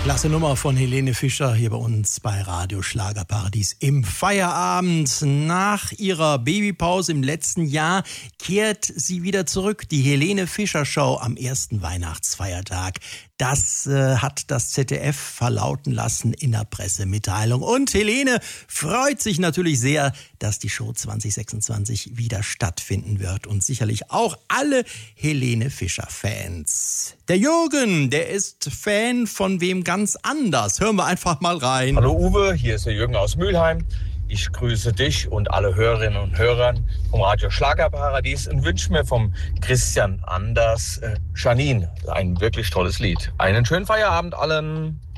Klasse Nummer von Helene Fischer hier bei uns bei Radio Schlagerparadies im Feierabend. Nach ihrer Babypause im letzten Jahr kehrt sie wieder zurück. Die Helene Fischer Show am ersten Weihnachtsfeiertag. Das hat das ZDF verlauten lassen in der Pressemitteilung. Und Helene freut sich natürlich sehr, dass die Show 2026 wieder stattfinden wird. Und sicherlich auch alle Helene Fischer-Fans. Der Jürgen, der ist Fan von wem ganz anders. Hören wir einfach mal rein. Hallo Uwe, hier ist der Jürgen aus Mülheim. Ich grüße dich und alle Hörerinnen und Hörer vom Radio Schlagerparadies und wünsche mir vom Christian Anders Janine ein wirklich tolles Lied. Einen schönen Feierabend allen.